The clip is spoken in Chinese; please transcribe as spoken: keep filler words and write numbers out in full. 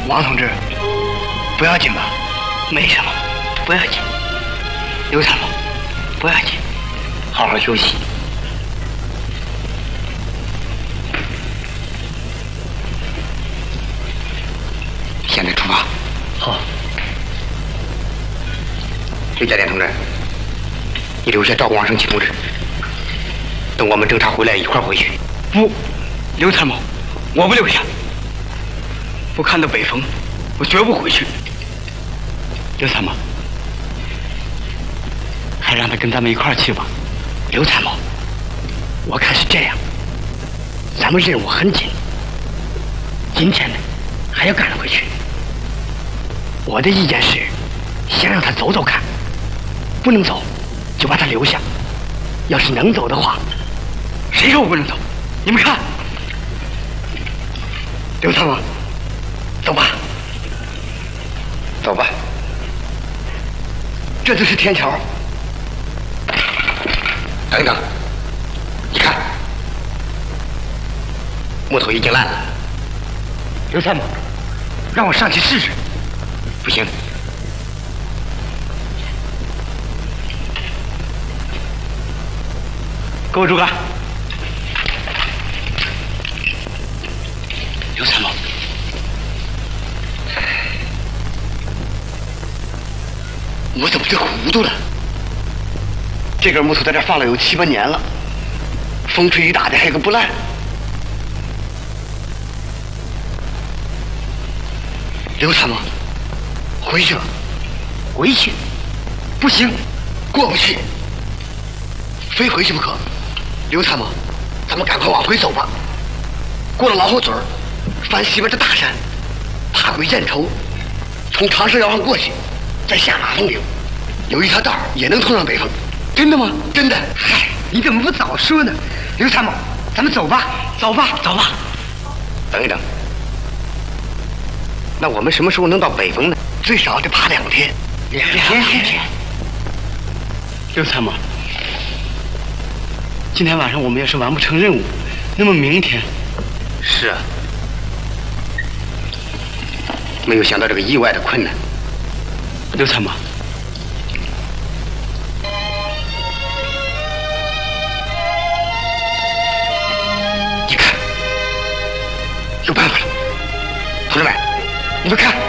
王同志，不要紧吧？没什么，不要紧。刘参谋，不要紧，好好休息。现在出发。好。刘家店同志，你留下照顾王胜奇同志，等我们侦查回来一块儿回去。不，刘参谋，我不留下。不看到北风，我绝不回去。刘参谋，还让他跟咱们一块儿去吧。刘参谋，我看是这样，咱们任务很紧，今天呢还要赶回去。我的意见是，先让他走走看，不能走就把他留下。要是能走的话，谁说我不能走？你们看，刘参谋，走吧，走吧。这就是天桥。等一等，你看，木头已经烂了。刘参谋，让我上去试试。不行。给我竹竿。刘参谋，我怎么这糊涂了？这根木头在这放了有七八年了，风吹雨打的还有个不烂。刘参谋，回去吧。回去？不行，过不去，非回去不可。刘参谋，咱们赶快往回走吧。过了老后嘴儿，翻西边的大山，爬过燕愁，从长蛇窑上过去，再下马风岭，有一条道也能通上北风。真的吗？真的。嗨，你怎么不早说呢？刘参谋，咱们走吧，走吧，走吧。等一等，那我们什么时候能到北风呢？最少得爬两天。两天。两天。刘参谋，今天晚上我们要是完不成任务，那么明天……是啊，没有想到这个意外的困难。刘参谋。有办法了，同志们，你们看，